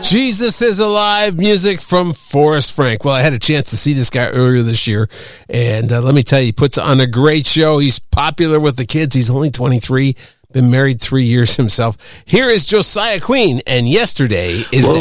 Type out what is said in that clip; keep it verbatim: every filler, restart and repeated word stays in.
Jesus is Alive, music from Forrest Frank. Well, I had a chance to see this guy earlier this year, and uh, let me tell you, he puts on a great show. He's popular with the kids. He's only twenty-three, been married three years himself. Here is Josiah Queen, and Yesterday is... Well,